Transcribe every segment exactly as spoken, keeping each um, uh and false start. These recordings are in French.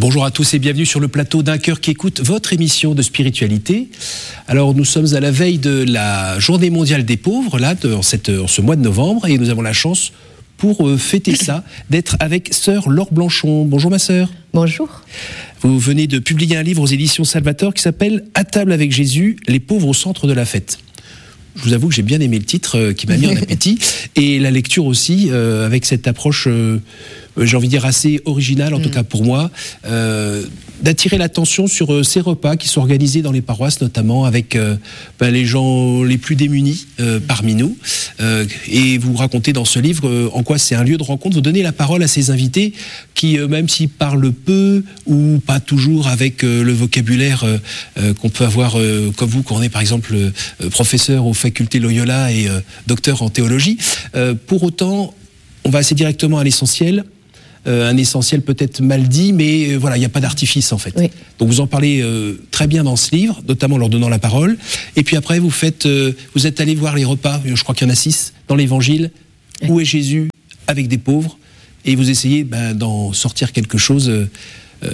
Bonjour à tous et bienvenue sur le plateau d'Un Cœur qui écoute, votre émission de spiritualité. Alors nous sommes à la veille de la Journée mondiale des pauvres, là, de, en, cette, en ce mois de novembre, et nous avons la chance, pour euh, fêter ça, d'être avec sœur Laure Blanchon. Bonjour ma sœur. Bonjour. Vous venez de publier un livre aux éditions Salvator qui s'appelle « À table avec Jésus, les pauvres au centre de la fête ». Je vous avoue que j'ai bien aimé le titre euh, qui m'a mis en appétit, et la lecture aussi, euh, avec cette approche, euh, j'ai envie de dire assez originale, en mmh. tout cas pour moi, euh, d'attirer l'attention sur euh, ces repas qui sont organisés dans les paroisses, notamment avec euh, ben, les gens les plus démunis euh, parmi nous. Euh, et vous racontez dans ce livre euh, en quoi c'est un lieu de rencontre. Vous donnez la parole à ces invités qui, euh, même s'ils parlent peu ou pas toujours avec euh, le vocabulaire euh, euh, qu'on peut avoir, euh, comme vous, quand on est par exemple euh, professeur aux facultés Loyola et euh, docteur en théologie, euh, pour autant, on va assez directement à l'essentiel. Euh, un essentiel peut-être mal dit, mais euh, voilà, il n'y a pas d'artifice en fait. Oui. Donc vous en parlez euh, très bien dans ce livre, notamment en leur donnant la parole. Et puis après, vous faites, euh, vous êtes allé voir les repas, je crois qu'il y en a six, dans l'Évangile. Oui. Où est Jésus avec des pauvres? Et vous essayez ben, d'en sortir quelque chose, euh, euh,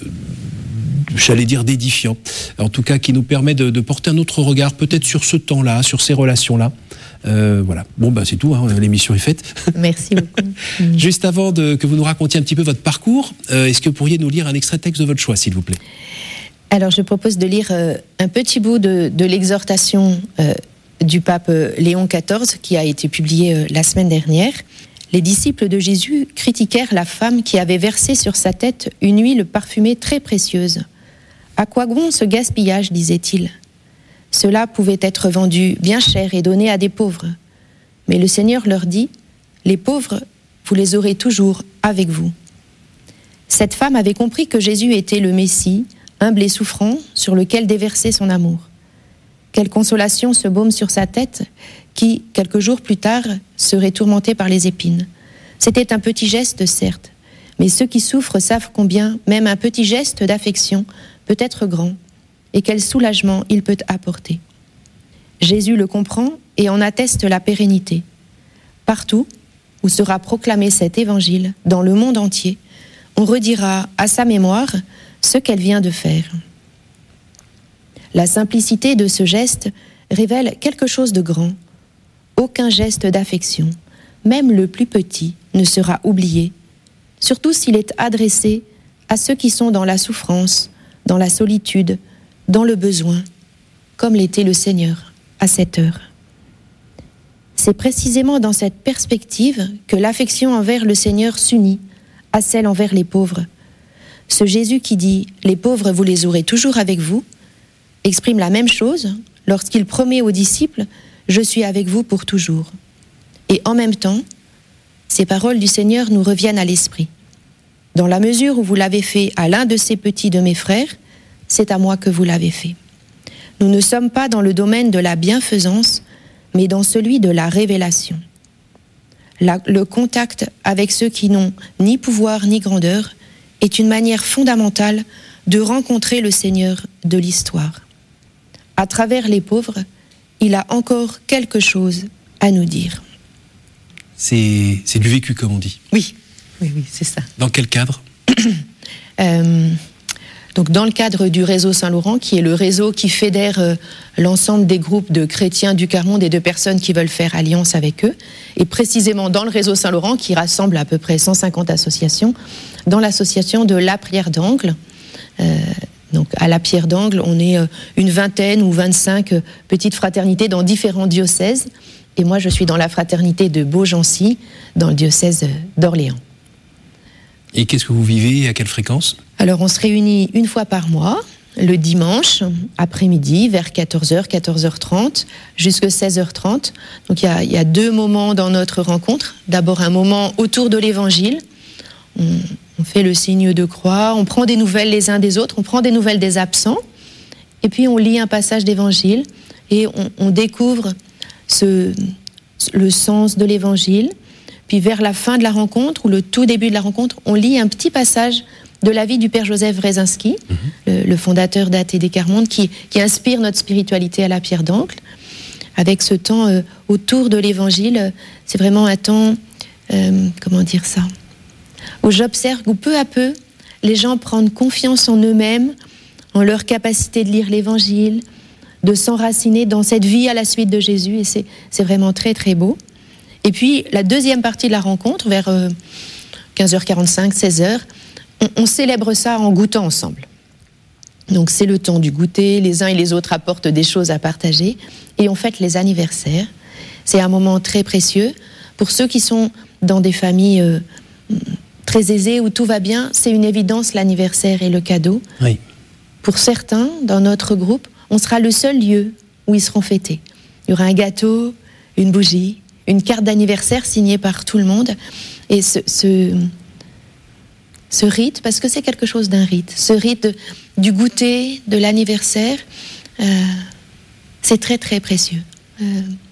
j'allais dire d'édifiant. En tout cas, qui nous permet de, de porter un autre regard, peut-être sur ce temps-là, sur ces relations-là. Euh, voilà. Bon, bah, c'est tout, hein, l'émission est faite. Merci beaucoup. Juste avant de, que vous nous racontiez un petit peu votre parcours, euh, est-ce que vous pourriez nous lire un extrait de texte de votre choix, s'il vous plaît? Alors, je propose de lire euh, un petit bout de, de l'exhortation euh, du pape Léon quatorze, qui a été publiée euh, la semaine dernière. Les disciples de Jésus critiquèrent la femme qui avait versé sur sa tête une huile parfumée très précieuse. « À quoi bon ce gaspillage ?» disait-il. Cela pouvait être vendu bien cher et donné à des pauvres. Mais le Seigneur leur dit, « Les pauvres, vous les aurez toujours avec vous. » Cette femme avait compris que Jésus était le Messie, humble et souffrant, sur lequel déverser son amour. Quelle consolation ce baume sur sa tête, qui, quelques jours plus tard, serait tourmenté par les épines. C'était un petit geste, certes, mais ceux qui souffrent savent combien même un petit geste d'affection peut être grand, et quel soulagement il peut apporter. Jésus le comprend et en atteste la pérennité. Partout où sera proclamé cet évangile, dans le monde entier, on redira à sa mémoire ce qu'elle vient de faire. La simplicité de ce geste révèle quelque chose de grand. Aucun geste d'affection, même le plus petit, ne sera oublié, surtout s'il est adressé à ceux qui sont dans la souffrance, dans la solitude, dans le besoin, comme l'était le Seigneur à cette heure. C'est précisément dans cette perspective que l'affection envers le Seigneur s'unit à celle envers les pauvres. Ce Jésus qui dit « Les pauvres, vous les aurez toujours avec vous » exprime la même chose lorsqu'il promet aux disciples « Je suis avec vous pour toujours ». Et en même temps, ces paroles du Seigneur nous reviennent à l'esprit. Dans la mesure où vous l'avez fait à l'un de ces petits de mes frères, c'est à moi que vous l'avez fait. Nous ne sommes pas dans le domaine de la bienfaisance, mais dans celui de la révélation. La, le contact avec ceux qui n'ont ni pouvoir ni grandeur est une manière fondamentale de rencontrer le Seigneur de l'histoire. À travers les pauvres, il a encore quelque chose à nous dire. C'est, c'est du vécu, comme on dit. Oui, oui, oui, c'est ça. Dans quel cadre ? euh, Donc, dans le cadre du réseau Saint-Laurent, qui est le réseau qui fédère euh, l'ensemble des groupes de chrétiens du quart-monde et de personnes qui veulent faire alliance avec eux, et précisément dans le réseau Saint-Laurent, qui rassemble à peu près cent cinquante associations, dans l'association de la Pierre d'Angle. Euh, donc, à la Pierre d'Angle, on est euh, une vingtaine ou vingt-cinq euh, petites fraternités dans différents diocèses, et moi, je suis dans la fraternité de Beaugency, dans le diocèse d'Orléans. Et qu'est-ce que vous vivez et à quelle fréquence ? Alors, on se réunit une fois par mois, le dimanche, après-midi, vers quatorze heures, quatorze heures trente, jusqu'à seize heures trente. Donc, il y a, il y a deux moments dans notre rencontre. D'abord, un moment autour de l'Évangile. On, on fait le signe de croix, on prend des nouvelles les uns des autres, on prend des nouvelles des absents, et puis on lit un passage d'Évangile, et on, on découvre ce, le sens de l'Évangile. Puis vers la fin de la rencontre, ou le tout début de la rencontre, on lit un petit passage de la vie du Père Joseph Wrezinski, mmh. le, le fondateur d'A T D Quart-Monde, qui, qui inspire notre spiritualité à la Pierre d'Angle. Avec ce temps euh, autour de l'Évangile, euh, c'est vraiment un temps, euh, comment dire ça, où j'observe où peu à peu, les gens prendre confiance en eux-mêmes, en leur capacité de lire l'Évangile, de s'enraciner dans cette vie à la suite de Jésus, et c'est, c'est vraiment très très beau. Et puis la deuxième partie de la rencontre, vers euh, quinze heures quarante-cinq, seize heures, on, on célèbre ça en goûtant ensemble. Donc c'est le temps du goûter, les uns et les autres apportent des choses à partager, et on fête les anniversaires. C'est un moment très précieux. Pour ceux qui sont dans des familles euh, très aisées où tout va bien, c'est une évidence, l'anniversaire et le cadeau. Oui. Pour certains, dans notre groupe, on sera le seul lieu où ils seront fêtés. Il y aura un gâteau, une bougie, une carte d'anniversaire signée par tout le monde. Et ce, ce, ce rite, parce que c'est quelque chose d'un rite, ce rite de, du goûter, de l'anniversaire, euh, c'est très très précieux. Euh,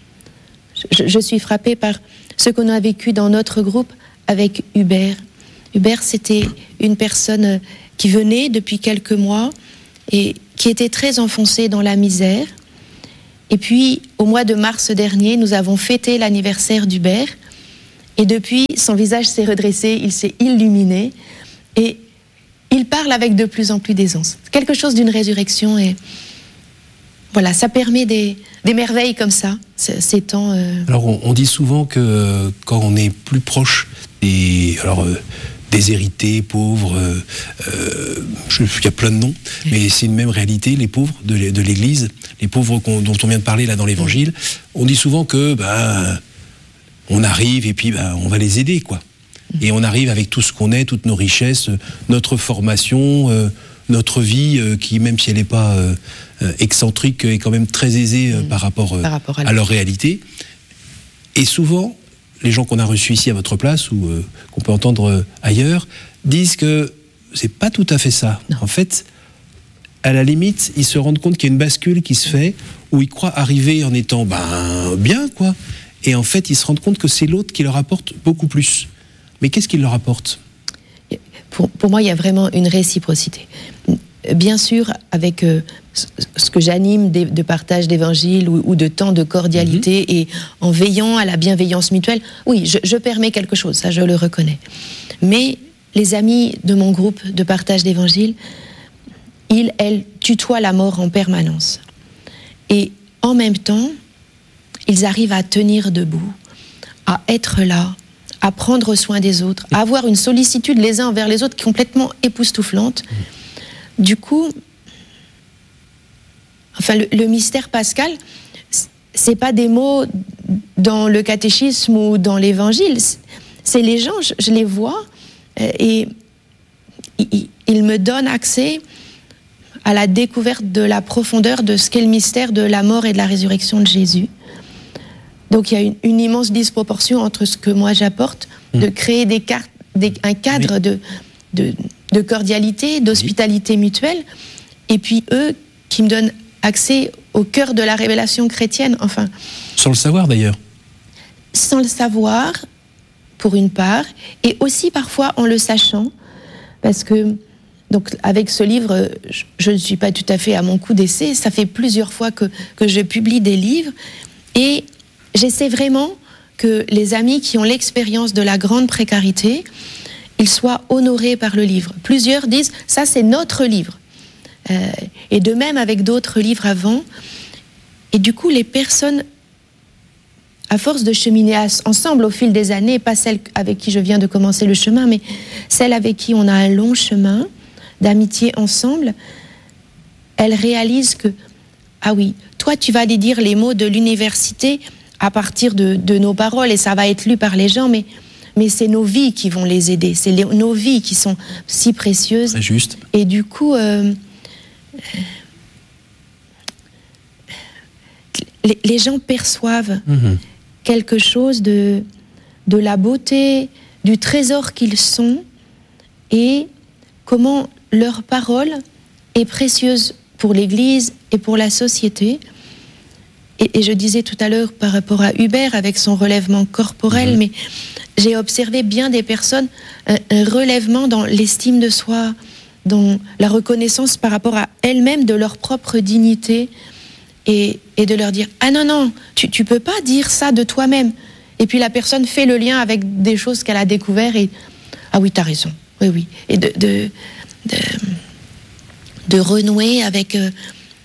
je, je suis frappée par ce qu'on a vécu dans notre groupe avec Hubert. Hubert, c'était une personne qui venait depuis quelques mois et qui était très enfoncé dans la misère. Et puis, au mois de mars dernier, nous avons fêté l'anniversaire d'Hubert. Et depuis, son visage s'est redressé, il s'est illuminé. Et il parle avec de plus en plus d'aisance. Quelque chose d'une résurrection. Et voilà, ça permet des, des merveilles comme ça, ces temps. Euh... Alors, on, on dit souvent que euh, quand on est plus proche des... Alors, euh, déshérités, pauvres, euh, euh, je, il y a plein de noms, mais c'est une même réalité, les pauvres de, de l'Église, les pauvres qu'on, dont on vient de parler là dans l'Évangile, on dit souvent que ben, on arrive et puis ben, on va les aider, quoi. Et on arrive avec tout ce qu'on est, toutes nos richesses, notre formation, euh, notre vie, euh, qui même si elle n'est pas euh, excentrique, est quand même très aisée euh, par rapport, euh, par rapport à, à leur réalité. Et souvent, les gens qu'on a reçus ici à votre place ou euh, qu'on peut entendre euh, ailleurs disent que c'est pas tout à fait ça. Non. En fait, à la limite, ils se rendent compte qu'il y a une bascule qui se fait où ils croient arriver en étant ben bien, quoi. Et en fait, ils se rendent compte que c'est l'autre qui leur apporte beaucoup plus. Mais qu'est-ce qu'il leur apporte ? Pour, pour moi, il y a vraiment une réciprocité. Bien sûr, avec euh, ce que j'anime de, de partage d'évangile ou, ou de temps de cordialité, mmh. et en veillant à la bienveillance mutuelle, oui, je, je permets quelque chose, ça je le reconnais. Mais les amis de mon groupe de partage d'évangile, ils, elles, tutoient la mort en permanence. Et en même temps, ils arrivent à tenir debout, à être là, à prendre soin des autres, à avoir une sollicitude les uns envers les autres complètement époustouflante. Mmh. Du coup, enfin, le, le mystère pascal, c'est pas des mots dans le catéchisme ou dans l'évangile, c'est les gens, je, je les vois, et ils, ils me donnent accès à la découverte de la profondeur de ce qu'est le mystère de la mort et de la résurrection de Jésus. Donc il y a une, une immense disproportion entre ce que moi j'apporte, mmh. de créer des cartes, des, un cadre oui. de... de de cordialité, d'hospitalité mutuelle, et puis eux qui me donnent accès au cœur de la révélation chrétienne, enfin... Sans le savoir d'ailleurs. Sans le savoir, pour une part, et aussi parfois en le sachant, parce que, donc avec ce livre, je, je ne suis pas tout à fait à mon coup d'essai, ça fait plusieurs fois que, que je publie des livres, et j'essaie vraiment que les amis qui ont l'expérience de la grande précarité, ils soient honorés par le livre. Plusieurs disent, ça c'est notre livre. Euh, et de même avec d'autres livres avant. Et du coup, les personnes, à force de cheminer ensemble au fil des années, pas celles avec qui je viens de commencer le chemin, mais celles avec qui on a un long chemin d'amitié ensemble, elles réalisent que, ah oui, toi tu vas aller dire les mots de l'université à partir de, de nos paroles et ça va être lu par les gens, mais... Mais c'est nos vies qui vont les aider. C'est les, nos vies qui sont si précieuses. C'est juste. Et du coup, euh, les, les gens perçoivent mmh. quelque chose de, de la beauté, du trésor qu'ils sont, et comment leur parole est précieuse pour l'Église et pour la société. Et, et je disais tout à l'heure par rapport à Hubert avec son relèvement corporel, mmh. mais j'ai observé bien des personnes, un, un relèvement dans l'estime de soi, dans la reconnaissance par rapport à elles-mêmes de leur propre dignité, et, et de leur dire « Ah non, non, tu ne peux pas dire ça de toi-même ». Et puis la personne fait le lien avec des choses qu'elle a découvertes et « Ah oui, t'as raison, oui, oui ». Et de, de, de renouer avec... Euh,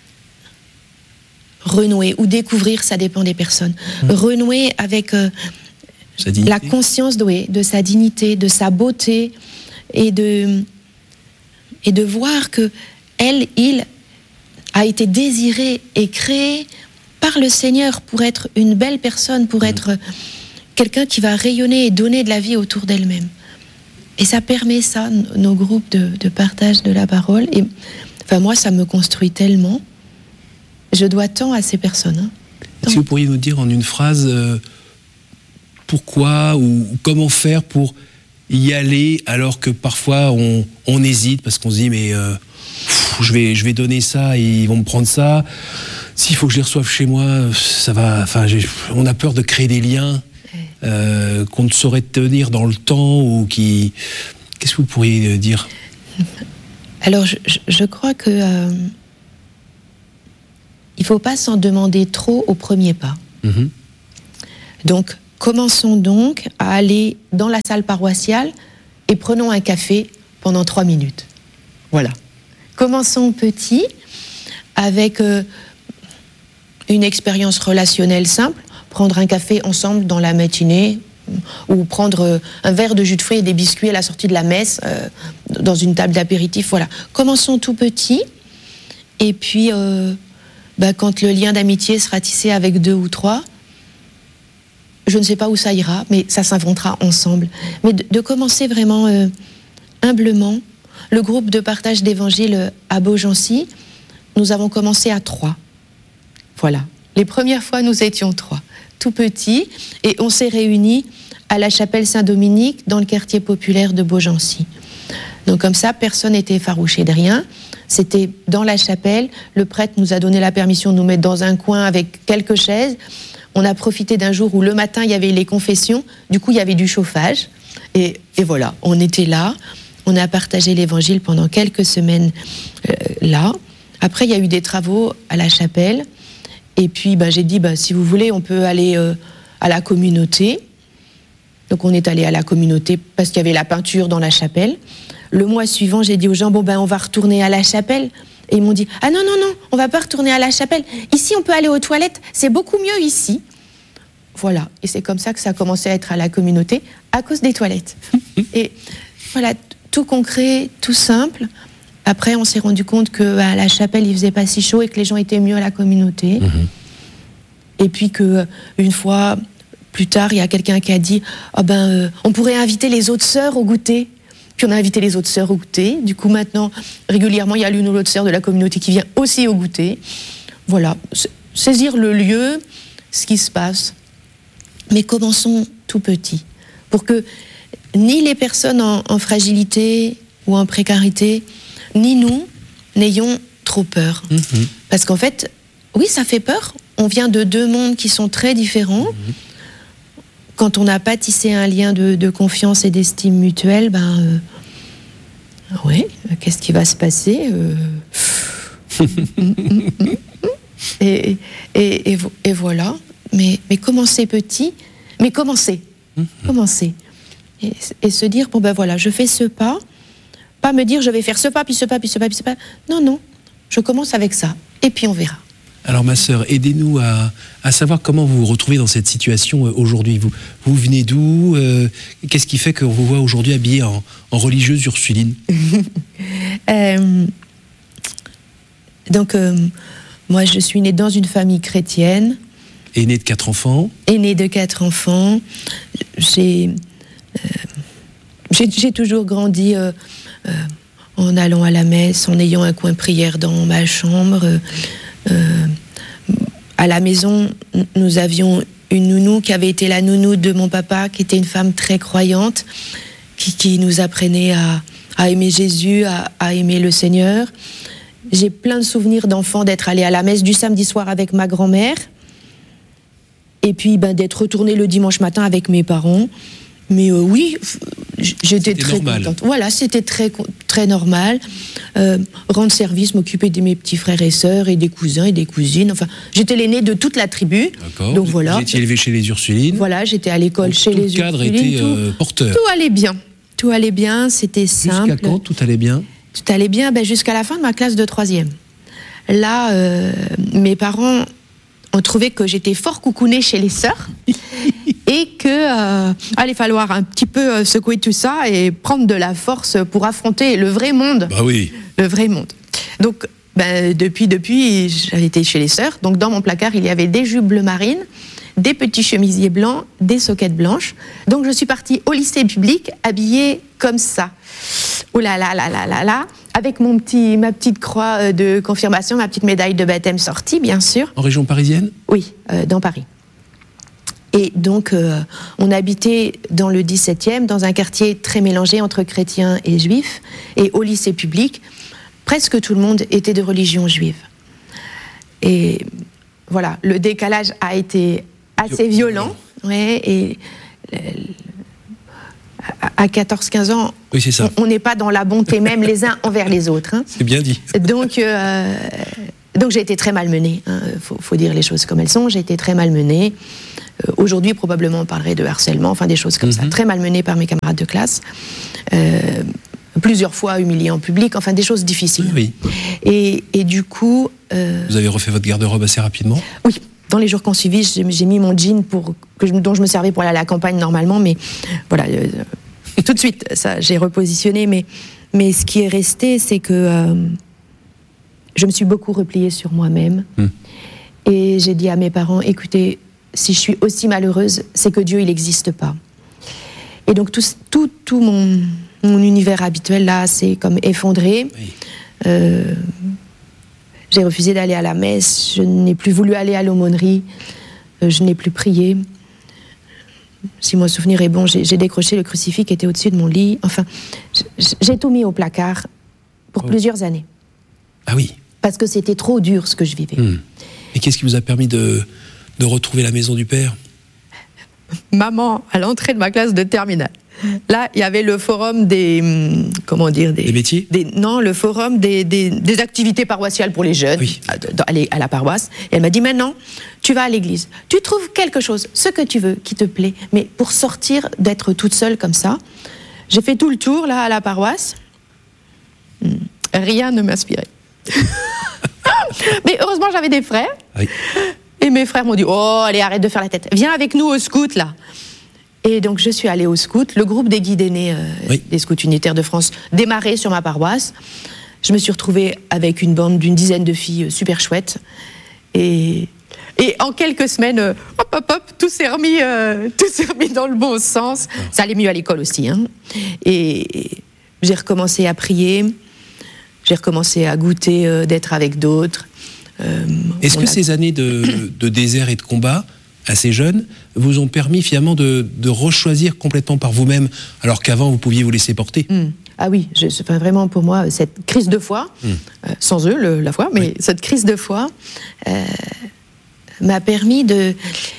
renouer ou découvrir, ça dépend des personnes. Mmh. Renouer avec euh, la conscience de, oui, de sa dignité, de sa beauté, et de, et de voir que elle, il a été désiré et créé par le Seigneur pour être une belle personne, pour mmh. être quelqu'un qui va rayonner et donner de la vie autour d'elle-même. Et ça permet ça, nos groupes de, de partage de la parole. Et enfin, moi, ça me construit tellement. Je dois tant à ces personnes. Hein. Est-ce que vous pourriez nous dire en une phrase euh, pourquoi ou comment faire pour y aller alors que parfois on, on hésite parce qu'on se dit mais euh, pff, je vais je vais donner ça et ils vont me prendre ça. S'il faut que je les reçoive chez moi, ça va. Enfin, j'ai, on a peur de créer des liens euh, qu'on ne saurait tenir dans le temps ou qui. Qu'est-ce que vous pourriez dire ? Alors, je, je crois que. Euh... Il ne faut pas s'en demander trop au premier pas. Mmh. Donc, commençons donc à aller dans la salle paroissiale et prenons un café pendant trois minutes. Voilà. Commençons petit, avec euh, une expérience relationnelle simple, prendre un café ensemble dans la matinée, ou prendre euh, un verre de jus de fruits et des biscuits à la sortie de la messe, euh, dans une table d'apéritif. Voilà. Commençons tout petit, et puis... Euh, Ben, quand le lien d'amitié sera tissé avec deux ou trois, je ne sais pas où ça ira, mais ça s'inventera ensemble. Mais de, de commencer vraiment euh, humblement. Le groupe de partage d'évangile à Beaugency, nous avons commencé à trois. Voilà. Les premières fois, nous étions trois, tout petits, et on s'est réunis à la chapelle Saint-Dominique, dans le quartier populaire de Beaugency. Donc comme ça, personne n'était effarouché de rien. C'était dans la chapelle, le prêtre nous a donné la permission de nous mettre dans un coin avec quelques chaises. On a profité d'un jour où le matin, il y avait les confessions, du coup, il y avait du chauffage. Et, et voilà, on était là, on a partagé l'évangile pendant quelques semaines euh, là. Après, il y a eu des travaux à la chapelle. Et puis, ben, j'ai dit, ben, si vous voulez, on peut aller euh, à la communauté. Donc, on est allé à la communauté parce qu'il y avait la peinture dans la chapelle. Le mois suivant, j'ai dit aux gens, bon ben on va retourner à la chapelle. Et ils m'ont dit, ah non, non, non, on va pas retourner à la chapelle. Ici, on peut aller aux toilettes, c'est beaucoup mieux ici. Voilà, et c'est comme ça que ça a commencé à être à la communauté, à cause des toilettes. Et voilà, tout concret, tout simple. Après, on s'est rendu compte qu'à la chapelle, il faisait pas si chaud et que les gens étaient mieux à la communauté. Mmh. Et puis qu'une fois, plus tard, il y a quelqu'un qui a dit, oh ben, euh, on pourrait inviter les autres sœurs au goûter. Puis on a invité les autres sœurs au goûter. Du coup, maintenant, régulièrement, il y a l'une ou l'autre sœur de la communauté qui vient aussi au goûter. Voilà, saisir le lieu, ce qui se passe. Mais commençons tout petit, pour que ni les personnes en, en fragilité ou en précarité, ni nous, n'ayons trop peur. Mmh. Parce qu'en fait, oui, ça fait peur. On vient de deux mondes qui sont très différents. Mmh. Quand on n'a pas tissé un lien de, de confiance et d'estime mutuelle, ben, euh, oui, qu'est-ce qui va se passer euh... et, et, et, et voilà. Mais, mais commencer petit, mais commencer, mmh. commencer. Et, et se dire, bon ben voilà, je fais ce pas, pas me dire je vais faire ce pas, puis ce pas, puis ce pas, puis ce pas. Non, non, je commence avec ça, et puis on verra. Alors ma sœur, aidez-nous à, à savoir comment vous vous retrouvez dans cette situation aujourd'hui. Vous, vous venez d'où euh, Qu'est-ce qui fait qu'on vous voit aujourd'hui habillée en, en religieuse ursuline euh, Donc, euh, moi je suis née dans une famille chrétienne. Aînée de quatre enfants Aînée de quatre enfants. J'ai, euh, j'ai, j'ai toujours grandi euh, euh, en allant à la messe, en ayant un coin prière dans ma chambre. Euh, Euh, à la maison, nous avions une nounou qui avait été la nounou de mon papa, qui était une femme très croyante, qui, qui nous apprenait à, à aimer Jésus, à, à aimer le Seigneur. J'ai plein de souvenirs d'enfants d'être allée à la messe du samedi soir avec ma grand-mère, et puis ben, d'être retournée le dimanche matin avec mes parents. Mais euh, oui, j'étais c'était très normal. contente. Voilà, c'était très, très normal. Euh, rendre service, m'occuper de mes petits frères et sœurs, et des cousins et des cousines. Enfin, j'étais l'aînée de toute la tribu. D'accord. Donc voilà. Vous étiez élevée chez les Ursulines. Voilà, j'étais à l'école donc, chez les Ursulines. Tout le cadre était euh, porteur. Tout allait bien. Tout allait bien, c'était simple. Jusqu'à quand tout allait bien ? tout allait bien ben, jusqu'à la fin de ma classe de troisième. Là, euh, mes parents ont trouvé que j'étais fort coucounée chez les sœurs et que euh, allait falloir un petit peu euh, secouer tout ça et prendre de la force pour affronter le vrai monde. Bah oui. Le vrai monde. Donc, ben, depuis, depuis, j'avais été chez les sœurs. Donc, dans mon placard, il y avait des jupes bleu marine, des petits chemisiers blancs, des soquettes blanches. Donc, je suis partie au lycée public habillée comme ça. Oh là là là là là là, avec mon petit, ma petite croix de confirmation, ma petite médaille de baptême sortie, bien sûr. En région parisienne ? Oui, euh, dans Paris. Et donc, euh, on habitait dans le dix-septième, dans un quartier très mélangé entre chrétiens et juifs. Et au lycée public, presque tout le monde était de religion juive. Et voilà, le décalage a été assez violent. Ouais, et euh, à quatorze quinze ans, oui, c'est ça. on n'est pas dans la bonté même les uns envers les autres. Hein. C'est bien dit. Donc, euh, donc j'ai été très malmenée. Il hein. faut, faut dire les choses comme elles sont. J'ai été très malmenée. Euh, aujourd'hui, probablement, on parlerait de harcèlement, enfin des choses comme mm-hmm. ça. Très malmenée par mes camarades de classe. Euh, plusieurs fois humiliée en public, enfin des choses difficiles. Oui. Et, et du coup... Euh, Vous avez refait votre garde-robe assez rapidement ? Oui. Dans les jours qui ont suivi, j'ai, j'ai mis mon jean pour, que je, dont je me servais pour aller à la campagne normalement, mais voilà, euh, tout de suite, ça, j'ai repositionné. Mais, mais ce qui est resté, c'est que euh, je me suis beaucoup repliée sur moi-même. Mm. Et j'ai dit à mes parents, écoutez, si je suis aussi malheureuse, c'est que Dieu, il n'existe pas. Et donc tout, tout, tout mon, mon univers habituel, là, c'est comme effondré. Oui. Euh, J'ai refusé d'aller à la messe, je n'ai plus voulu aller à l'aumônerie, euh, je n'ai plus prié. Si mon souvenir est bon, j'ai, j'ai décroché le crucifix qui était au-dessus de mon lit. Enfin, j'ai tout mis au placard pour oh. plusieurs années. Ah oui. Parce que c'était trop dur ce que je vivais. Mmh. Et qu'est-ce qui vous a permis de, de retrouver la maison du Père ? Maman, à l'entrée de ma classe de terminale. Là, il y avait le forum des... Comment dire Des, des métiers des, Non, le forum des, des, des activités paroissiales pour les jeunes, oui. à, à la paroisse. Et elle m'a dit, maintenant, tu vas à l'église. Tu trouves quelque chose, ce que tu veux, qui te plaît. Mais pour sortir d'être toute seule comme ça, j'ai fait tout le tour, là, à la paroisse. Rien ne m'inspirait. Mais heureusement, j'avais des frères. Oui. Et mes frères m'ont dit, oh, allez, arrête de faire la tête. Viens avec nous au scout, là. Et donc, je suis allée au scout. Le groupe des guides aînés euh, oui. des scouts unitaires de France démarrait sur ma paroisse. Je me suis retrouvée avec une bande d'une dizaine de filles euh, super chouettes. Et, et en quelques semaines, euh, hop, hop, hop, tout s'est remis, euh, tout s'est remis dans le bon sens. Ah. Ça allait mieux à l'école aussi. Hein. Et, et j'ai recommencé à prier. J'ai recommencé à goûter euh, d'être avec d'autres. Euh, Est-ce que a... ces années de, de désert et de combat, assez jeunes, vous ont permis finalement de, de rechoisir complètement par vous-même, alors qu'avant vous pouviez vous laisser porter ? mmh. Ah oui, je, enfin, vraiment pour moi, cette crise de foi, mmh. euh, sans eux le, la foi, mais oui. cette crise de foi euh, m'a permis de,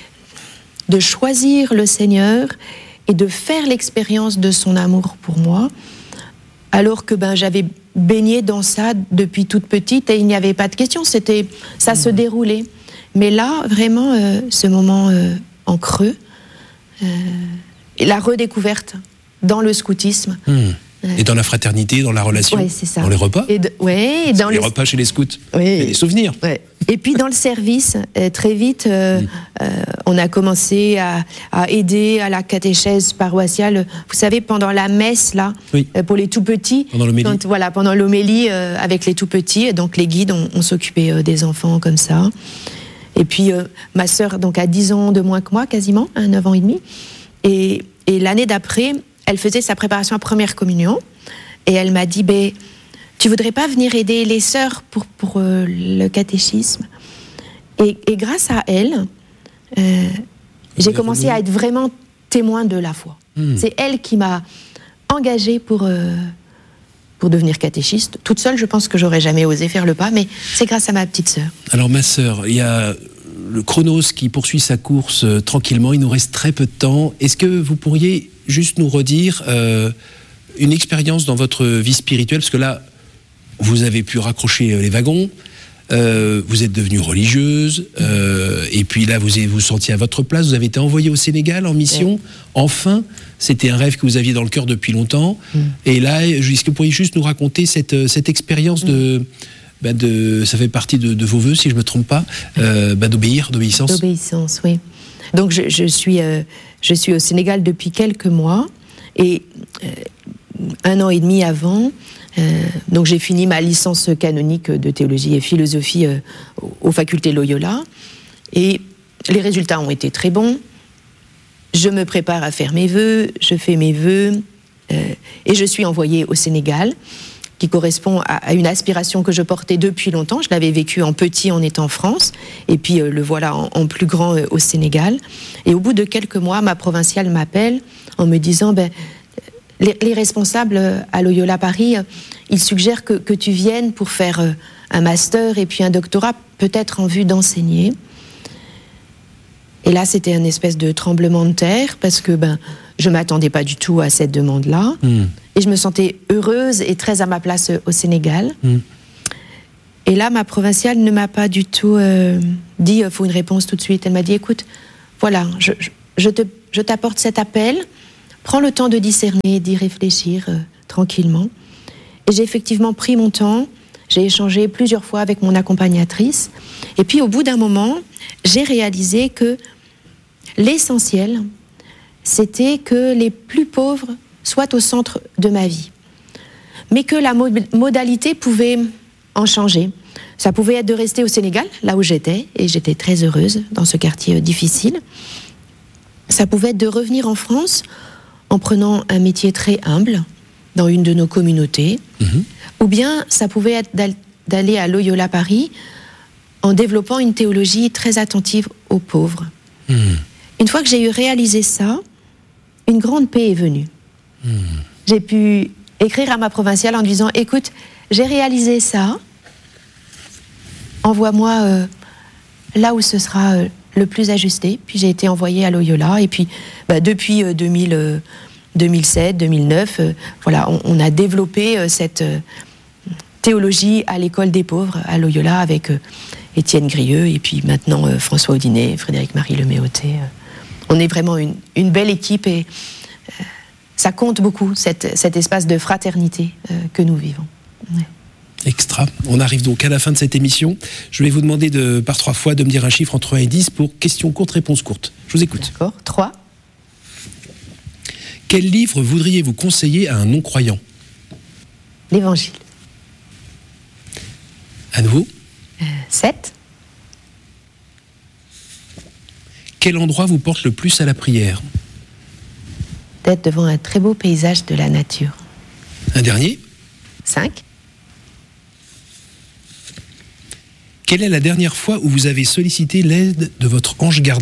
de choisir le Seigneur et de faire l'expérience de son amour pour moi, alors que ben, j'avais baigné dans ça depuis toute petite et il n'y avait pas de question, c'était, ça mmh. se déroulait. Mais là, vraiment, euh, ce moment euh, en creux, euh, et la redécouverte dans le scoutisme. Mmh. Euh, et dans la fraternité, dans la relation, ouais, c'est ça. Dans les repas. Et de, ouais, et dans les les repas chez les scouts, oui. il y a des souvenirs. Ouais. Et puis dans le service, euh, très vite, euh, mmh. euh, on a commencé à, à aider à la catéchèse paroissiale. Vous savez, pendant la messe, là, oui. euh, pour les tout-petits, pendant l'homélie, quand, voilà, pendant l'homélie euh, avec les tout-petits, donc les guides, on, on s'occupait euh, des enfants comme ça. Et puis, euh, ma sœur, donc, a dix ans de moins que moi, quasiment, hein, neuf ans et demi. Et, et l'année d'après, elle faisait sa préparation à première communion. Et elle m'a dit, ben, tu voudrais pas venir aider les sœurs pour, pour euh, le catéchisme ? et, et grâce à elle, euh, j'ai commencé à être vraiment témoin de la foi. Mmh. C'est elle qui m'a engagée pour... Euh, pour devenir catéchiste. Toute seule, je pense que j'aurais jamais osé faire le pas, mais c'est grâce à ma petite sœur. Alors ma sœur, il y a le chronos qui poursuit sa course euh, tranquillement, il nous reste très peu de temps. Est-ce que vous pourriez juste nous redire euh, une expérience dans votre vie spirituelle, parce que là, vous avez pu raccrocher les wagons, Euh, vous êtes devenue religieuse, euh, et puis là, vous vous sentiez à votre place. Vous avez été envoyée au Sénégal en mission. Ouais. Enfin, c'était un rêve que vous aviez dans le cœur depuis longtemps. Mm. Et là, est-ce que vous pourriez juste nous raconter cette, cette expérience mm. de... Bah de, ça fait partie de, de vos vœux, si je ne me trompe pas, euh, bah d'obéir, d'obéissance. D'obéissance, oui. Donc je, je, suis, euh, je suis au Sénégal depuis quelques mois, et euh, un an et demi avant, euh, donc j'ai fini ma licence canonique de théologie et philosophie euh, aux facultés Loyola, et les résultats ont été très bons. Je me prépare à faire mes vœux, je fais mes vœux, euh, et je suis envoyée au Sénégal, qui correspond à une aspiration que je portais depuis longtemps. Je l'avais vécu en petit en étant en France, et puis euh, le voilà en, en plus grand euh, au Sénégal. Et au bout de quelques mois, ma provinciale m'appelle en me disant ben, les, les responsables à Loyola Paris, euh, ils suggèrent que, que tu viennes pour faire euh, un master et puis un doctorat, peut-être en vue d'enseigner. Et là, c'était une espèce de tremblement de terre, parce que ben, je ne m'attendais pas du tout à cette demande-là. Mmh. Et je me sentais heureuse et très à ma place au Sénégal. Mmh. Et là, ma provinciale ne m'a pas du tout euh, dit « faut une réponse tout de suite ». Elle m'a dit « écoute, voilà, je, je, je, te, je t'apporte cet appel, prends le temps de discerner, d'y réfléchir euh, tranquillement ». Et j'ai effectivement pris mon temps, j'ai échangé plusieurs fois avec mon accompagnatrice. Et puis au bout d'un moment, j'ai réalisé que l'essentiel, c'était que les plus pauvres soient au centre de ma vie. Mais que la modalité pouvait en changer. Ça pouvait être de rester au Sénégal, là où j'étais, et j'étais très heureuse dans ce quartier difficile. Ça pouvait être de revenir en France en prenant un métier très humble dans une de nos communautés. Mmh. Ou bien ça pouvait être d'aller à Loyola Paris en développant une théologie très attentive aux pauvres. Mmh. Une fois que j'ai eu réalisé ça, une grande paix est venue. Mmh. J'ai pu écrire à ma provinciale en disant « Écoute, j'ai réalisé ça, envoie-moi euh, là où ce sera euh, le plus ajusté. » Puis j'ai été envoyée à Loyola, et puis bah, depuis euh, deux mille, euh, deux mille sept, deux mille neuf, euh, voilà, on, on a développé euh, cette euh, théologie à l'école des pauvres à Loyola avec euh, Étienne Grieux, et puis maintenant euh, François Audinet, Frédéric-Marie Leméoté. Euh. On est vraiment une, une belle équipe, et euh, ça compte beaucoup, cette, cet espace de fraternité euh, que nous vivons. Ouais. Extra. On arrive donc à la fin de cette émission. Je vais vous demander de, par trois fois de me dire un chiffre entre un et dix pour questions courtes, réponses courtes. Je vous écoute. D'accord. trois. Quel livre voudriez-vous conseiller à un non-croyant ? L'Évangile. À nouveau ? euh, sept. Quel endroit vous porte le plus à la prière ? D'être devant un très beau paysage de la nature. Un dernier ? cinq. Quelle est la dernière fois où vous avez sollicité l'aide de votre ange gardien ?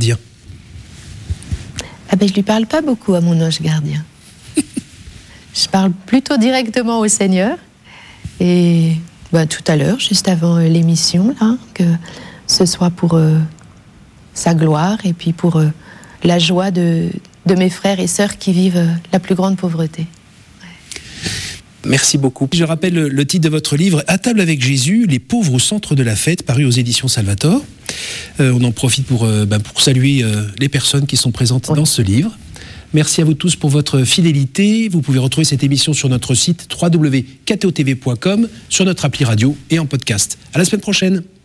Ah ben, je ne lui parle pas beaucoup à mon ange gardien. Je parle plutôt directement au Seigneur. Et ben, tout à l'heure, juste avant euh, l'émission, là, que ce soit pour euh, sa gloire et puis pour euh, la joie de, de mes frères et sœurs qui vivent euh, la plus grande pauvreté. Merci beaucoup. Je rappelle le titre de votre livre « À table avec Jésus, les pauvres au centre de la fête », paru aux éditions Salvator. Euh, on en profite pour, euh, ben, pour saluer euh, les personnes qui sont présentes oui. dans ce livre. Merci à vous tous pour votre fidélité. Vous pouvez retrouver cette émission sur notre site w w w point k t o t v point com, sur notre appli radio et en podcast. À la semaine prochaine.